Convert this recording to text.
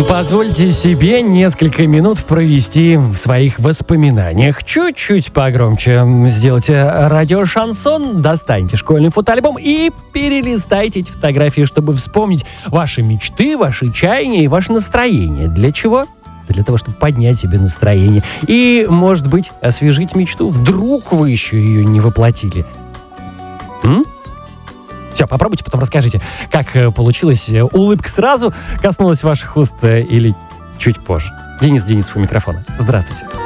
Позвольте себе несколько минут провести в своих воспоминаниях. Чуть-чуть погромче сделайте радиошансон, достаньте школьный фотоальбом и перелистайте эти фотографии, чтобы вспомнить ваши мечты, ваши чаяния и ваше настроение. Для чего? Для того, чтобы поднять себе настроение. И, может быть, освежить мечту. Вдруг вы еще ее не воплотили. Все, попробуйте, потом расскажите, как получилось. Улыбка сразу коснулась ваших уст или чуть позже. Денис у микрофона. Здравствуйте.